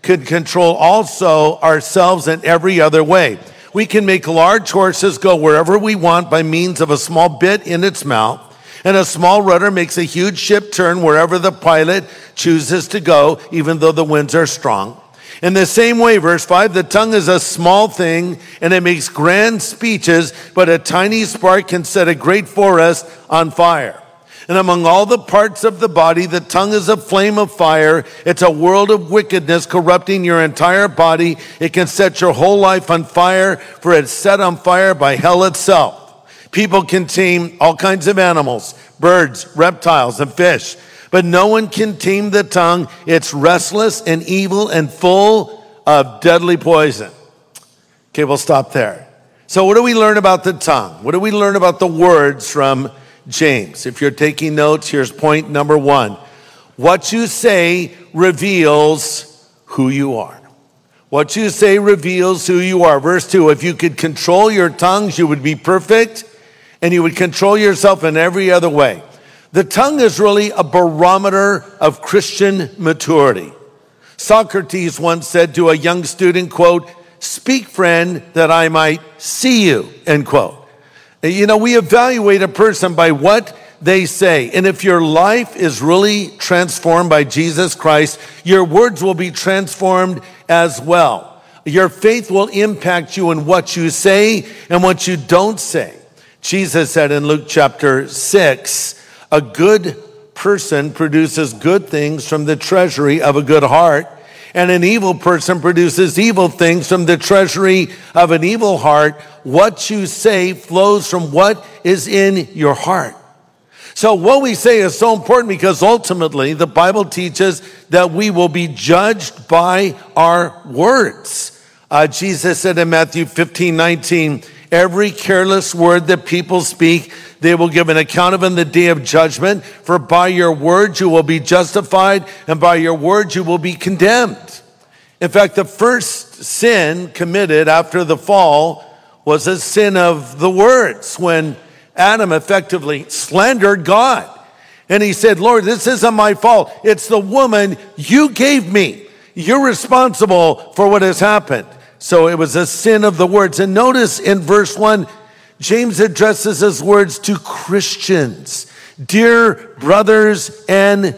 could control also ourselves in every other way. We can make large horses go wherever we want by means of a small bit in its mouth, and a small rudder makes a huge ship turn wherever the pilot chooses to go, even though the winds are strong. In the same way, verse 5, the tongue is a small thing, and it makes grand speeches, but a tiny spark can set a great forest on fire. And among all the parts of the body, the tongue is a flame of fire. It's a world of wickedness, corrupting your entire body. It can set your whole life on fire, for it's set on fire by hell itself. People can tame all kinds of animals, birds, reptiles, and fish. But no one can tame the tongue. It's restless and evil and full of deadly poison. Okay, we'll stop there. So what do we learn about the tongue? What do we learn about the words from James? If you're taking notes, here's point number 1. What you say reveals who you are. What you say reveals who you are. Verse 2, if you could control your tongues, you would be perfect, and you would control yourself in every other way. The tongue is really a barometer of Christian maturity. Socrates once said to a young student, quote, "Speak, friend, that I might see you," end quote. You know, we evaluate a person by what they say. And if your life is really transformed by Jesus Christ, your words will be transformed as well. Your faith will impact you in what you say and what you don't say. Jesus said in Luke chapter 6, a good person produces good things from the treasury of a good heart, and an evil person produces evil things from the treasury of an evil heart. What you say flows from what is in your heart. So what we say is so important because ultimately the Bible teaches that we will be judged by our words. Jesus said in Matthew 15:19, every careless word that people speak, they will give an account of in the day of judgment. For by your words you will be justified, and by your words you will be condemned. In fact, the first sin committed after the fall was a sin of the words, when Adam effectively slandered God. And he said, Lord, this isn't my fault. It's the woman you gave me. You're responsible for what has happened. So it was a sin of the words. And notice in verse 1, James addresses his words to Christians. Dear brothers and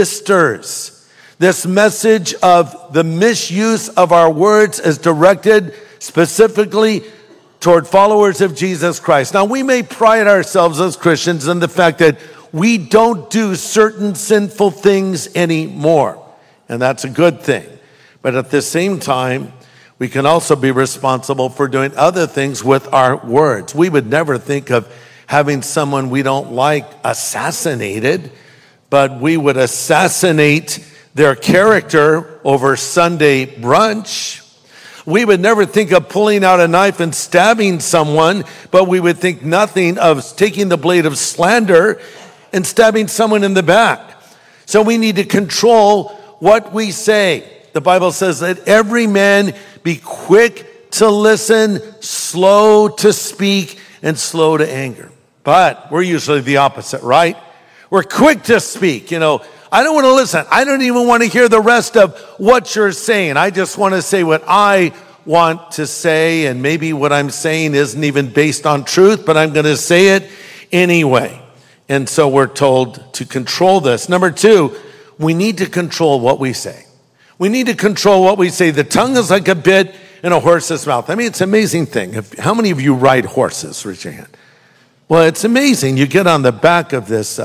sisters, this message of the misuse of our words is directed specifically toward followers of Jesus Christ. Now, we may pride ourselves as Christians in the fact that we don't do certain sinful things anymore. And that's a good thing. But at the same time, we can also be responsible for doing other things with our words. We would never think of having someone we don't like assassinated, but we would assassinate their character over Sunday brunch. We would never think of pulling out a knife and stabbing someone, but we would think nothing of taking the blade of slander and stabbing someone in the back. So we need to control what we say. The Bible says that every man be quick to listen, slow to speak, and slow to anger. But we're usually the opposite, right? We're quick to speak. You know, I don't want to listen. I don't even want to hear the rest of what you're saying. I just want to say what I want to say, and maybe what I'm saying isn't even based on truth, but I'm going to say it anyway. And so we're told to control this. Number 2, we need to control what we say. We need to control what we say. The tongue is like a bit in a horse's mouth. I mean, it's an amazing thing. How many of you ride horses? Raise your hand. Well, it's amazing. You get on the back of this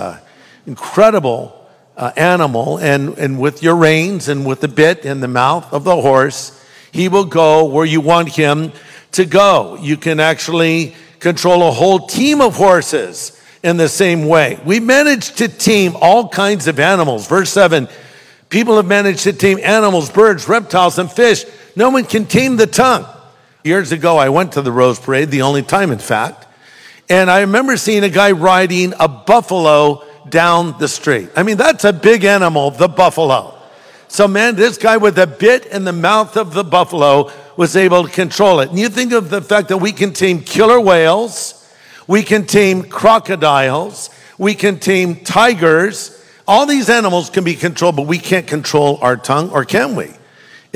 incredible animal, and with your reins and with the bit in the mouth of the horse, he will go where you want him to go. You can actually control a whole team of horses in the same way. We managed to tame all kinds of animals. Verse 7, people have managed to tame animals, birds, reptiles, and fish. No one can tame the tongue. Years ago, I went to the Rose Parade, the only time, in fact, and I remember seeing a guy riding a buffalo down the street. I mean, that's a big animal, the buffalo. So, man, this guy with a bit in the mouth of the buffalo was able to control it. And you think of the fact that we can tame killer whales, we can tame crocodiles, we can tame tigers. All these animals can be controlled, but we can't control our tongue, or can we?